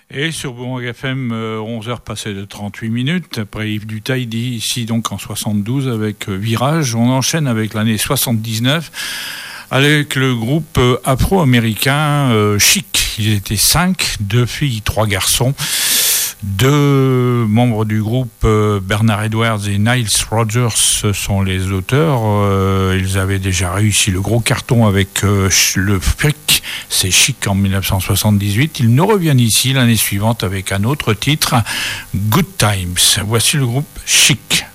Et sur Bourg FM, 11h passées de 38 minutes, après Yves Dutaille, ici donc en 72 avec Virage. On enchaîne avec l'année 79 avec le groupe afro-américain Chic. Ils étaient 5, 2 filles, 3 garçons. 2 membres du groupe, Bernard Edwards et Niles Rogers, sont les auteurs. Ils avaient déjà réussi le gros carton avec le fric, c'est Chic en 1978. Ils nous reviennent ici l'année suivante avec un autre titre, Good Times. Voici le groupe Chic.